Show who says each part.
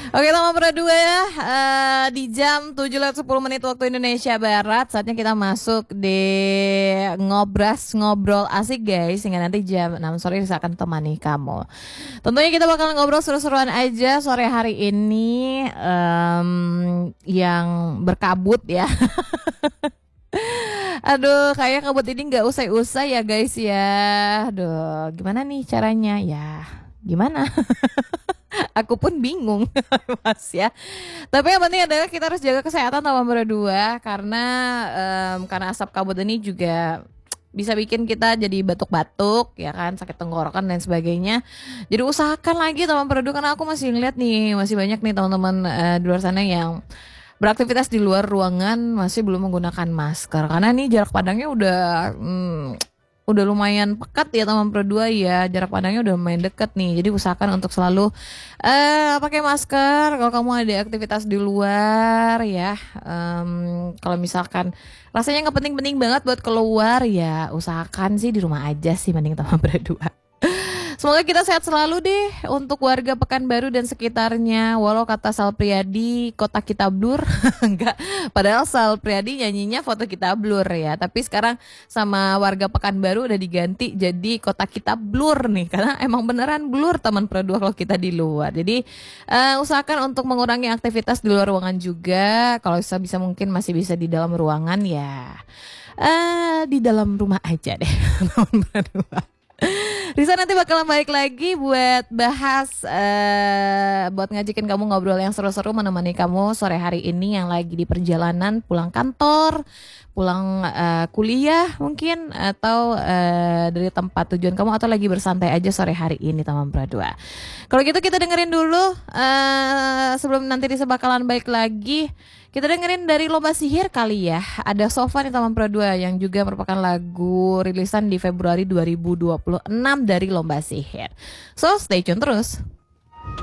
Speaker 1: Oke, Tama Pradua ya. Di jam 7:10 waktu Indonesia Barat, saatnya kita masuk di ngobras ngobrol asik guys. Hingga nanti jam 6 sore saya akan temani kamu. Tentunya kita bakal ngobrol seru-seruan aja sore hari ini, yang berkabut ya. Aduh, kayak kabut ini nggak usai-usai ya guys ya. Aduh, gimana nih caranya ya? Gimana? Aku pun bingung, Mas ya. Tapi yang penting adalah kita harus jaga kesehatan sama berdua karena asap kabut ini juga bisa bikin kita jadi batuk-batuk ya kan, sakit tenggorokan dan sebagainya. Jadi usahakan lagi teman berdua, karena aku masih ngeliat nih, masih banyak nih teman-teman di luar sana yang beraktivitas di luar ruangan masih belum menggunakan masker, karena nih jarak pandangnya udah lumayan pekat ya teman berdua ya, jarak pandangnya udah lumayan deket nih. Jadi usahakan untuk selalu pakai masker kalau kamu ada aktivitas di luar ya. Kalau misalkan rasanya nggak penting-penting banget buat keluar ya, usahakan sih di rumah aja sih mending teman berdua. Semoga kita sehat selalu deh untuk warga Pekanbaru dan sekitarnya. Walau kata Sal Priadi, kota kita blur. Enggak, padahal Sal Priadi nyanyinya foto kita blur ya. Tapi sekarang sama warga Pekanbaru udah diganti jadi kota kita blur nih. Karena emang beneran blur teman berdua kalau kita di luar. Jadi usahakan untuk mengurangi aktivitas di luar ruangan juga. Kalau bisa mungkin masih bisa di dalam ruangan ya. Di dalam rumah aja deh teman berdua. Risa nanti bakalan balik lagi buat bahas, buat ngajakin kamu ngobrol yang seru-seru, menemani kamu sore hari ini yang lagi di perjalanan pulang kantor, pulang kuliah mungkin, atau dari tempat tujuan kamu, atau lagi bersantai aja sore hari ini teman berdua. Kalau gitu kita dengerin dulu, sebelum nanti Risa bakalan balik lagi. Kita dengerin dari Lomba Sihir kali ya. Ada Sofa nih teman berdua, yang juga merupakan lagu rilisan di Februari 2026 dari Lomba Sihir. So stay tune terus.